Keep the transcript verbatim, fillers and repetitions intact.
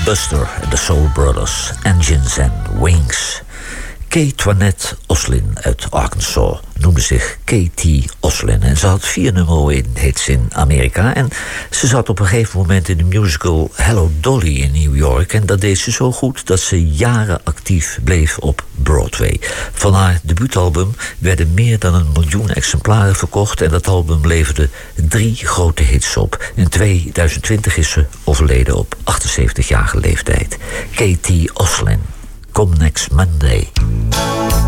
Buster en de Soul Brothers, Engines and Wings. Kay Toinette Oslin uit Arkansas noemde zich K T Oslin. En ze had vier nummer één hits in Amerika. En ze zat op een gegeven moment in de musical Hello Dolly in New York. En dat deed ze zo goed dat ze jaren actief bleef op Broadway. Van haar debuutalbum werden meer dan een miljoen exemplaren verkocht. En dat album leverde drie grote hits op. In tweeduizend twintig is ze overleden op achtenzeventigjarige leeftijd. K T Oslin. Come Next Monday.